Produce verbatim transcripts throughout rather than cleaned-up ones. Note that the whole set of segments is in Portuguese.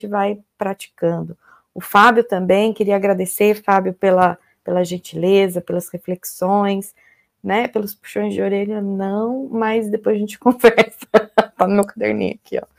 vai praticando. O Fábio também, queria agradecer, Fábio, pela, pela gentileza, pelas reflexões, né, pelos puxões de orelha, não, mas depois a gente conversa, tá no meu caderninho aqui, ó.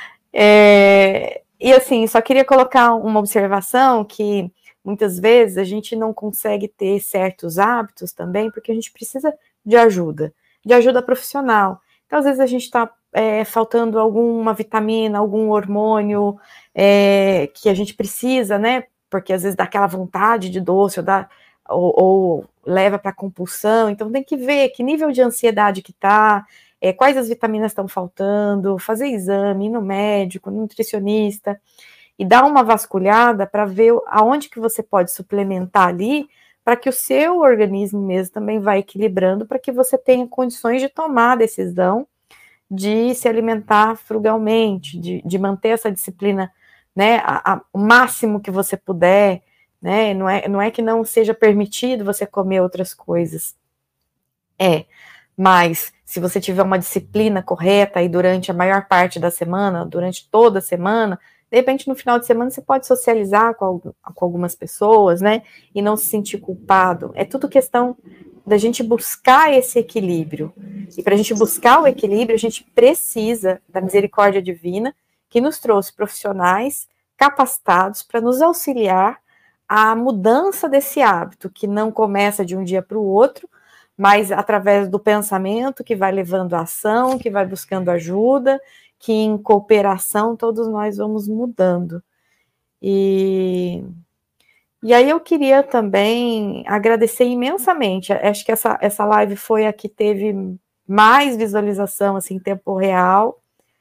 É, e assim, só queria colocar uma observação que muitas vezes a gente não consegue ter certos hábitos também, porque a gente precisa de ajuda, de ajuda profissional. Então, às vezes a gente está é, faltando alguma vitamina, algum hormônio é, que a gente precisa, né, porque às vezes dá aquela vontade de doce, ou dá... Ou, ou leva para compulsão, então tem que ver que nível de ansiedade que está, é, quais as vitaminas estão faltando, fazer exame, ir no médico, no nutricionista, e dar uma vasculhada para ver aonde que você pode suplementar ali, para que o seu organismo mesmo também vá equilibrando, para que você tenha condições de tomar a decisão de se alimentar frugalmente, de, de manter essa disciplina, né, a, a, o máximo que você puder, né, não é, não é que não seja permitido você comer outras coisas, é, mas se você tiver uma disciplina correta aí durante a maior parte da semana, durante toda a semana, de repente no final de semana você pode socializar com, com algumas pessoas, né, e não se sentir culpado, é tudo questão da gente buscar esse equilíbrio, e para a gente buscar o equilíbrio, a gente precisa da misericórdia divina, que nos trouxe profissionais capacitados para nos auxiliar a mudança desse hábito, que não começa de um dia para o outro, mas através do pensamento que vai levando à ação, que vai buscando ajuda, que em cooperação todos nós vamos mudando. E, e aí eu queria também agradecer imensamente, acho que essa, essa live foi a que teve mais visualização, assim, em tempo real,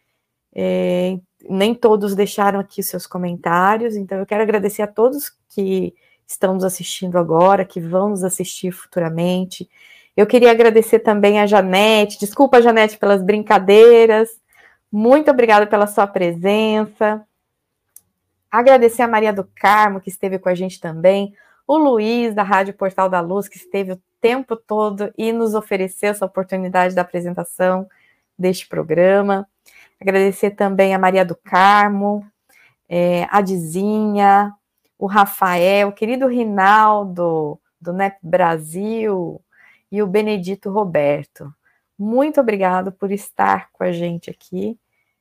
é, nem todos deixaram aqui seus comentários, então eu quero agradecer a todos que estão nos assistindo agora, que vão nos assistir futuramente. Eu queria agradecer também a Janete, desculpa, Janete, pelas brincadeiras, muito obrigada pela sua presença. Agradecer a Maria do Carmo, que esteve com a gente também, o Luiz, da Rádio Portal da Luz, que esteve o tempo todo e nos ofereceu essa oportunidade da apresentação deste programa. Agradecer também a Maria do Carmo, é, a Dizinha, o Rafael, o querido Rinaldo, do N E P Brasil, e o Benedito Roberto. Muito obrigado por estar com a gente aqui.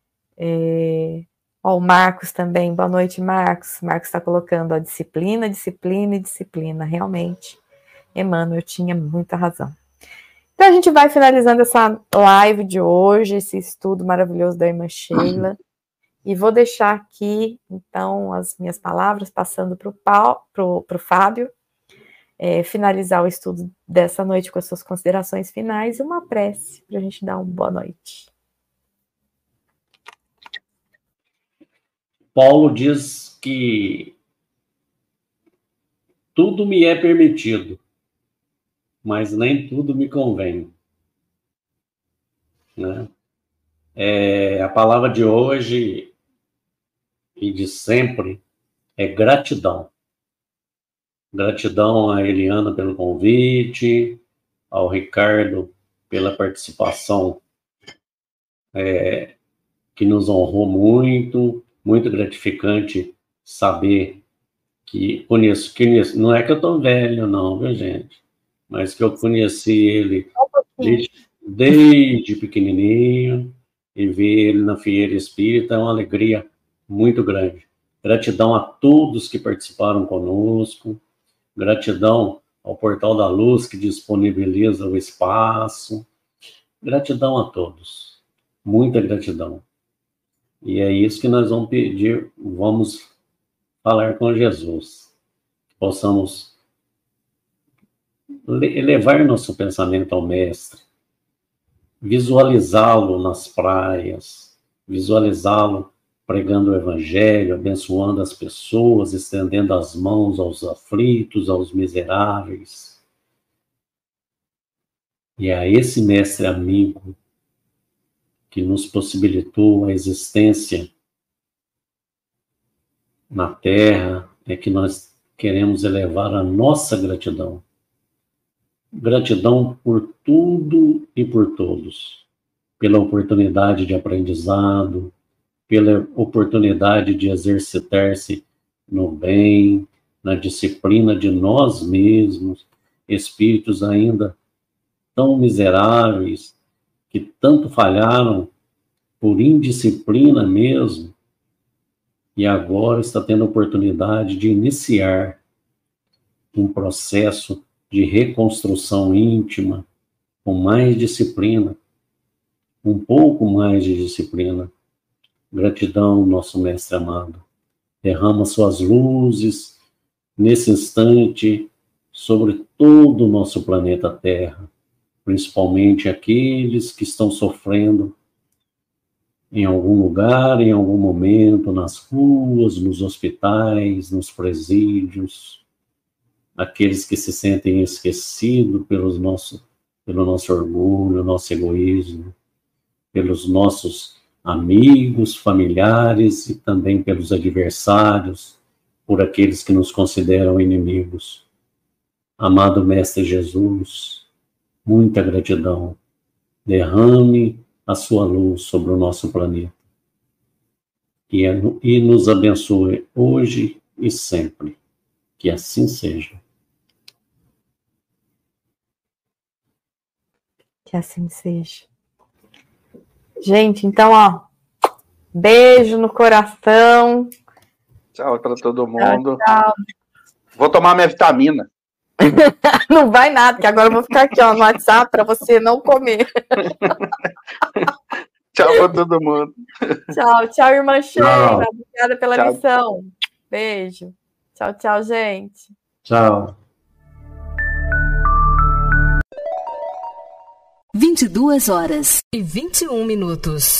É, ó, o Marcos também, boa noite, Marcos. Marcos está colocando a disciplina, disciplina e disciplina. Realmente, Emmanuel tinha muita razão. Então, a gente vai finalizando essa live de hoje, esse estudo maravilhoso da irmã Sheila, e vou deixar aqui, então, as minhas palavras, passando para o Fábio, é, finalizar o estudo dessa noite com as suas considerações finais e uma prece para a gente dar uma boa noite. Paulo diz que tudo me é permitido, mas nem tudo me convém. Né? É, a palavra de hoje e de sempre é gratidão. Gratidão a Eliana pelo convite, ao Ricardo pela participação é, que nos honrou muito, muito gratificante saber que conheço, conheço, não é que eu estou velho não, viu gente, mas que eu conheci ele desde, desde pequenininho, e ver ele na Fieira Espírita é uma alegria muito grande. Gratidão a todos que participaram conosco, gratidão ao Portal da Luz, que disponibiliza o espaço, gratidão a todos, muita gratidão. E é isso que nós vamos pedir, vamos falar com Jesus, que possamos elevar nosso pensamento ao Mestre, visualizá-lo nas praias, visualizá-lo pregando o Evangelho, abençoando as pessoas, estendendo as mãos aos aflitos, aos miseráveis. E a esse Mestre amigo que nos possibilitou a existência na Terra, é que nós queremos elevar a nossa gratidão. Gratidão por tudo e por todos, pela oportunidade de aprendizado, pela oportunidade de exercitar-se no bem, na disciplina de nós mesmos, espíritos ainda tão miseráveis, que tanto falharam por indisciplina mesmo, e agora está tendo a oportunidade de iniciar um processo de reconstrução íntima, com mais disciplina, um pouco mais de disciplina. Gratidão, nosso Mestre amado. Derrama suas luzes nesse instante sobre todo o nosso planeta Terra, principalmente aqueles que estão sofrendo em algum lugar, em algum momento, nas ruas, nos hospitais, nos presídios, aqueles que se sentem esquecidos pelos nosso, pelo nosso orgulho, nosso egoísmo, pelos nossos amigos, familiares e também pelos adversários, por aqueles que nos consideram inimigos. Amado Mestre Jesus, muita gratidão. Derrame a sua luz sobre o nosso planeta. E, e nos abençoe hoje e sempre. Que assim seja. Que assim seja. Gente, então, ó, beijo no coração. Tchau para todo mundo. Tchau, tchau. Vou tomar minha vitamina. Não vai nada, que agora eu vou ficar aqui, ó, no WhatsApp para você não comer. Tchau para todo mundo. Tchau, tchau, irmã Sheila. Tchau. Obrigada pela Tchau. missão. Beijo. Tchau, tchau, gente. Tchau. vinte e duas horas e vinte e um minutos.